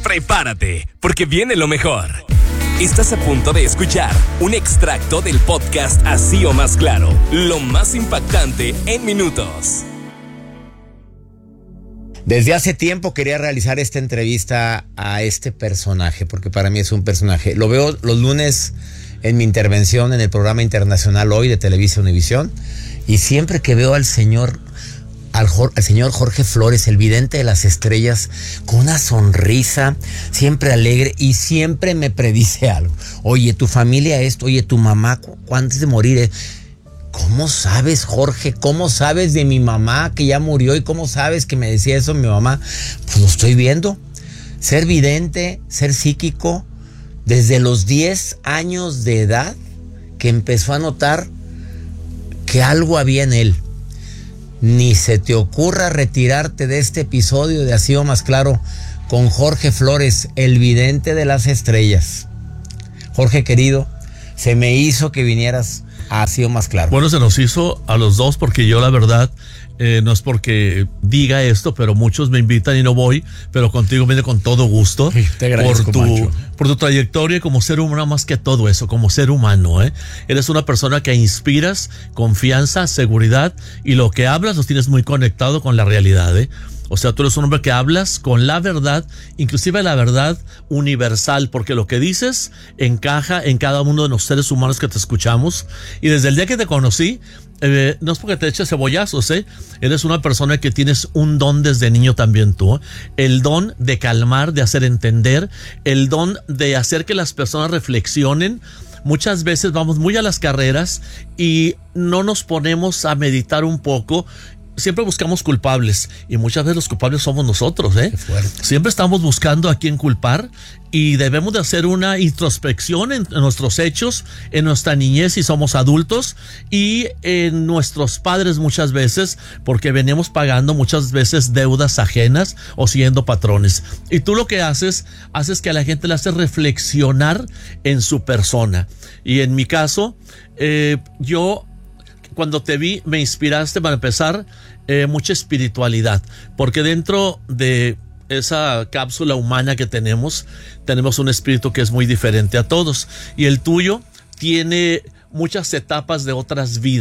prepárate, porque viene lo mejor. Estás a punto de escuchar un extracto del podcast Así o Más Claro, lo más impactante en minutos. Desde hace tiempo quería realizar esta entrevista a este personaje, porque para mí es un personaje. Lo veo los lunes en mi intervención en el programa internacional Hoy de Televisa Univisión, y siempre que veo al señor Jorge Flores, el vidente de las estrellas, con una sonrisa, siempre alegre, y siempre me predice algo. Oye, tu familia esto, oye, tu mamá, antes de morir, ¿cómo sabes, Jorge? ¿Cómo sabes de mi mamá que ya murió? ¿Y cómo sabes que me decía eso mi mamá? Pues lo estoy viendo. Ser vidente, ser psíquico, desde los 10 años de edad, que empezó a notar que algo había en él. Ni se te ocurra retirarte de este episodio de Así o Más Claro con Jorge Flores, el vidente de las estrellas. Jorge querido, se me hizo que vinieras a Así o Más Claro. Bueno, se nos hizo a los dos, porque yo la verdad, no es porque diga esto, pero muchos me invitan y no voy, pero contigo viene con todo gusto. Te agradezco, por tu trayectoria como ser humano, más que todo eso, como ser humano, Eres una persona que inspiras confianza, seguridad, y lo que hablas los tienes muy conectado con la realidad, O sea, tú eres un hombre que hablas con la verdad, inclusive la verdad universal, porque lo que dices encaja en cada uno de los seres humanos que te escuchamos. Y desde el día que te conocí, no es porque te eches cebollazos, Eres una persona que tienes un don desde niño también tú, el don de calmar, de hacer entender, el don de hacer que las personas reflexionen. Muchas veces vamos muy a las carreras y no nos ponemos a meditar un poco. Siempre buscamos culpables, y muchas veces los culpables somos nosotros, Siempre estamos buscando a quién culpar, y debemos de hacer una introspección en nuestros hechos, en nuestra niñez si somos adultos, y en nuestros padres muchas veces, porque venimos pagando muchas veces deudas ajenas o siguiendo patrones. Y tú lo que haces que a la gente le hace reflexionar en su persona. Y en mi caso, yo cuando te vi me inspiraste, para empezar, mucha espiritualidad, porque dentro de esa cápsula humana que tenemos un espíritu que es muy diferente a todos, y el tuyo tiene muchas etapas de otras vidas.